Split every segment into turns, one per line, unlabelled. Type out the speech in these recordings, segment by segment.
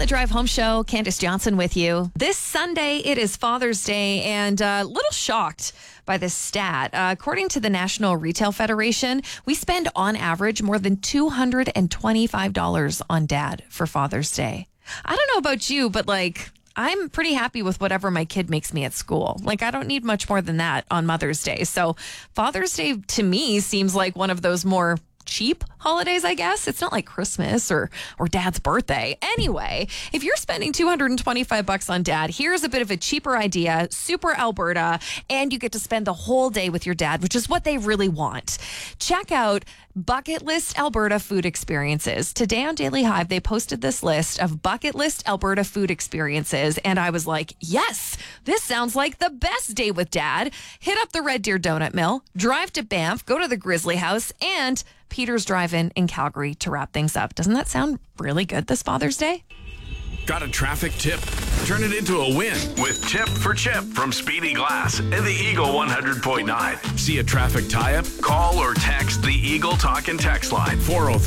the Drive Home Show. Candace Johnson with you. This Sunday, it is Father's Day, and a little shocked by this stat. According to the National Retail Federation, we spend on average more than $225 on dad for Father's Day. I don't know about you, but I'm pretty happy with whatever my kid makes me at school. I don't need much more than that on Mother's Day. So Father's Day to me seems like one of those more cheap holidays, I guess. It's not like Christmas or dad's birthday. Anyway, if you're spending $225 on dad, here's a bit of a cheaper idea, Super Alberta, and you get to spend the whole day with your dad, which is what they really want. Check out Bucket List Alberta food experiences. Today on Daily Hive, they posted this list of Bucket List Alberta food experiences, and I was like, yes, this sounds like the best day with dad. Hit up the Red Deer Donut Mill, drive to Banff, go to the Grizzly House, and Peter's Drive-In in Calgary to wrap things up. Doesn't that sound really good this Father's Day?
Got a traffic tip? Turn it into a win with Tip for Chip from Speedy Glass and the Eagle 100.9. See a traffic tie-up? Call or text the Eagle Talk and Text line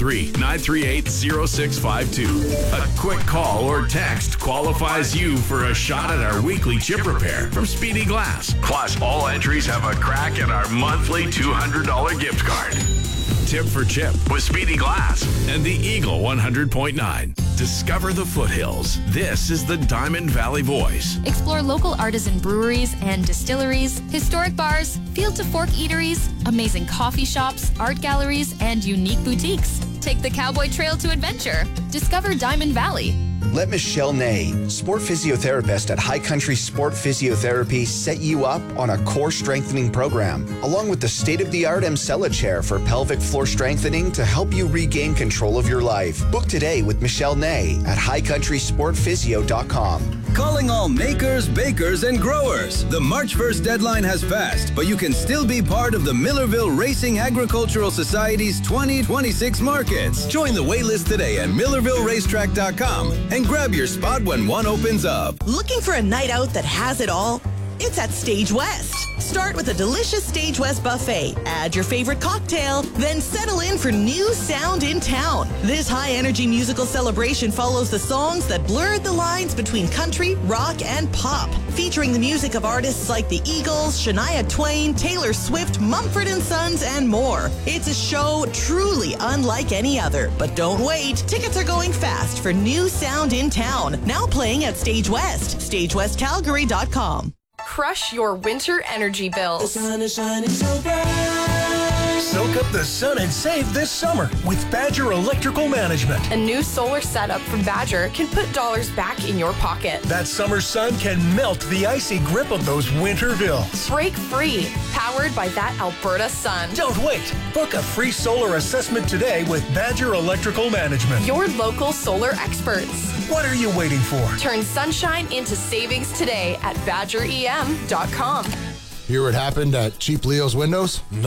403-938-0652. A quick call or text qualifies you for a shot at our weekly chip repair from Speedy Glass. Plus, all entries have a crack at our monthly $200 gift card. Tip for Chip with Speedy Glass and the Eagle 100.9. Discover the foothills. This is the Diamond Valley Voice.
Explore local artisan breweries and distilleries, historic bars, field-to-fork eateries, amazing coffee shops, art galleries, and unique boutiques. Take the Cowboy Trail to adventure. Discover Diamond Valley.
Let Michelle Ney, sport physiotherapist at High Country Sport Physiotherapy, set you up on a core strengthening program, along with the state-of-the-art Emsella chair for pelvic floor strengthening to help you regain control of your life. Book today with Michelle Ney at highcountrysportphysio.com.
Calling all makers, bakers, and growers. The March 1st deadline has passed, but you can still be part of the Millerville Racing Agricultural Society's 2026 markets. Join the waitlist today at MillervilleRacetrack.com and grab your spot when one opens up.
Looking for a night out that has it all? It's at Stage West. Start with a delicious Stage West buffet. Add your favorite cocktail, then settle in for new sound in town. This high-energy musical celebration follows the songs that blurred the lines between country, rock, and pop, featuring the music of artists like the Eagles, Shania Twain, Taylor Swift, Mumford & Sons, and more. It's a show truly unlike any other. But don't wait. Tickets are going fast for new sound in town. Now playing at Stage West. StageWestCalgary.com.
Crush your winter energy bills.
The sun is shining so bright. Soak up the sun and save this summer with Badger Electrical Management.
A new solar setup from Badger can put dollars back in your pocket.
That summer sun can melt the icy grip of those winter bills.
Break free, powered by that Alberta sun.
Don't wait. Book a free solar assessment today with Badger Electrical Management.
Your local solar experts.
What are you waiting for?
Turn sunshine into savings today at badgerem.com.
Hear what happened at Cheap Leo's Windows?